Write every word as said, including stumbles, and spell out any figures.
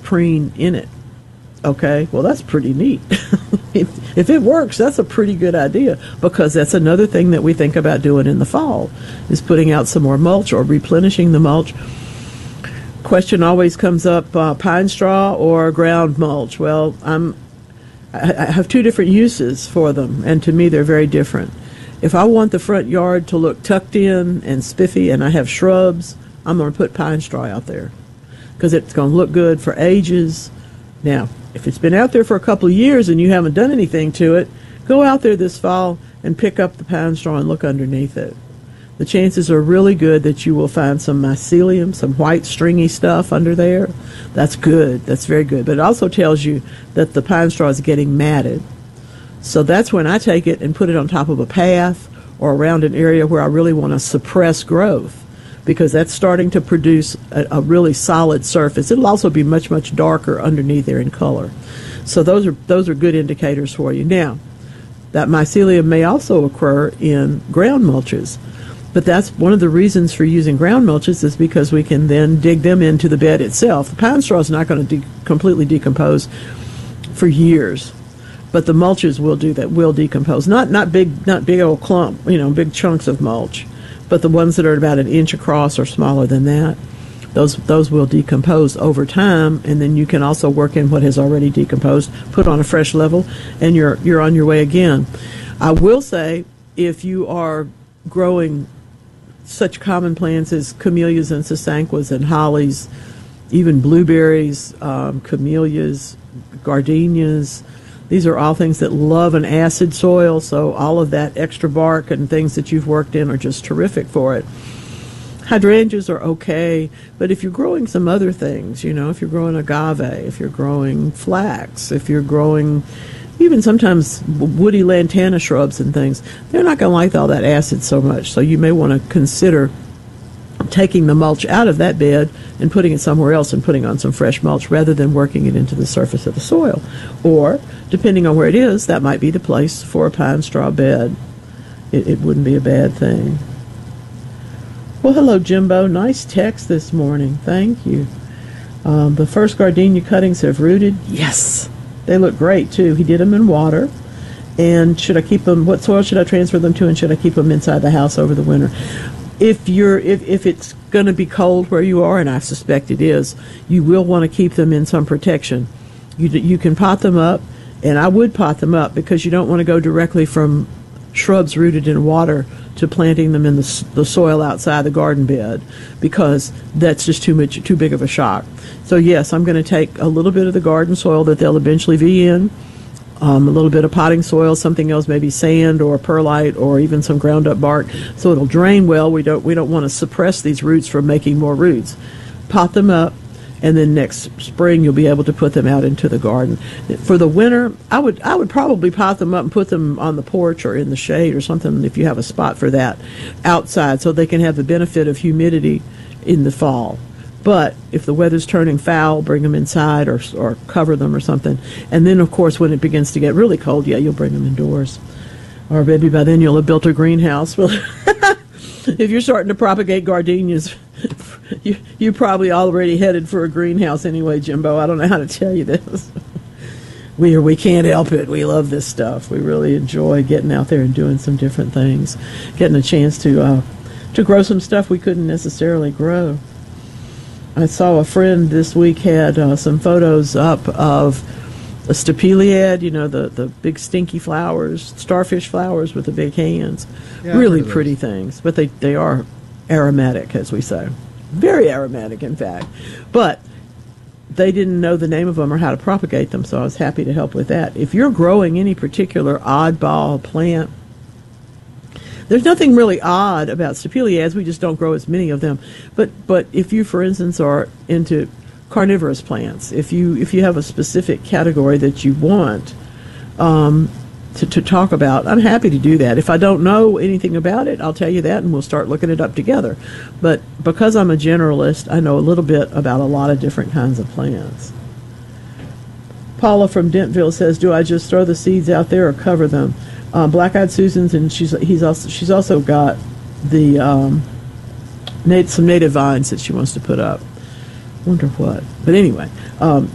preen in it. Okay, well, that's pretty neat. if, if it works, that's a pretty good idea, because that's another thing that we think about doing in the fall, is putting out some more mulch or replenishing the mulch. Question always comes up, uh, pine straw or ground mulch. Well, I'm, I, I have two different uses for them, and to me they're very different. If I want the front yard to look tucked in and spiffy and I have shrubs, I'm going to put pine straw out there because it's going to look good for ages. Now, if it's been out there for a couple of years and you haven't done anything to it, go out there this fall and pick up the pine straw and look underneath it. The chances are really good that you will find some mycelium, some white stringy stuff under there. That's good. That's very good. But it also tells you that the pine straw is getting matted. So that's when I take it and put it on top of a path or around an area where I really want to suppress growth, because that's starting to produce a, a really solid surface. It'll also be much, much darker underneath there in color. So those are those are good indicators for you. Now, that mycelium may also occur in ground mulches, but that's one of the reasons for using ground mulches, is because we can then dig them into the bed itself. The pine straw is not going to de- completely decompose for years, but the mulches will do that, will decompose. Not not big, not big old clump, you know, big chunks of mulch, but the ones that are about an inch across or smaller than that, those those will decompose over time, and then you can also work in what has already decomposed, put on a fresh level, and you're you're on your way again. I will say, if you are growing such common plants as camellias and sasanquas and hollies, even blueberries, um, camellias, gardenias, these are all things that love an acid soil, so all of that extra bark and things that you've worked in are just terrific for it. Hydrangeas are okay, but if you're growing some other things, you know, if you're growing agave, if you're growing flax, if you're growing even sometimes woody lantana shrubs and things, they're not going to like all that acid so much, so you may want to consider taking the mulch out of that bed and putting it somewhere else and putting on some fresh mulch rather than working it into the surface of the soil. Or, depending on where it is, that might be the place for a pine straw bed. It, it wouldn't be a bad thing. Well, hello, Jimbo. Nice text this morning. Thank you. Um, the first gardenia cuttings have rooted. Yes. They look great, too. He did them in water. And should I keep them, what soil should I transfer them to, and should I keep them inside the house over the winter? If you're if, if it's going to be cold where you are, and I suspect it is, you will want to keep them in some protection. You you can pot them up, and I would pot them up, because you don't want to go directly from shrubs rooted in water to planting them in the, the soil outside the garden bed, because that's just too much too big of a shock. So yes, I'm going to take a little bit of the garden soil that they'll eventually be in, Um, a little bit of potting soil, something else, maybe sand or perlite or even some ground up bark, so it'll drain well. We don't we don't want to suppress these roots from making more roots. Pot them up, and then next spring you'll be able to put them out into the garden. For the winter, I would I would probably pot them up and put them on the porch or in the shade or something, if you have a spot for that, outside, so they can have the benefit of humidity in the fall. But if the weather's turning foul, bring them inside or or cover them or something. And then, of course, when it begins to get really cold, yeah, you'll bring them indoors. Or maybe by then you'll have built a greenhouse. Well, if you're starting to propagate gardenias, you, you're probably already headed for a greenhouse anyway, Jimbo. I don't know how to tell you this. We, we can't help it. We love this stuff. We really enjoy getting out there and doing some different things, getting a chance to uh, to grow some stuff we couldn't necessarily grow. I saw a friend this week had uh, some photos up of a stapeliad, you know, the, the big stinky flowers, starfish flowers with the big hands. Yeah, really pretty things, but they, they are aromatic, as we say. Very aromatic, in fact. But they didn't know the name of them or how to propagate them, so I was happy to help with that. If you're growing any particular oddball plant, there's nothing really odd about stapeliads. We just don't grow as many of them. But but if you, for instance, are into carnivorous plants, if you if you have a specific category that you want um, to, to talk about, I'm happy to do that. If I don't know anything about it, I'll tell you that, and we'll start looking it up together. But because I'm a generalist, I know a little bit about a lot of different kinds of plants. Paula from Dentville says, do I just throw the seeds out there or cover them? Uh, Black-eyed Susans, and she's he's also she's also got the um, nat- some native vines that she wants to put up. Wonder what, but anyway, um,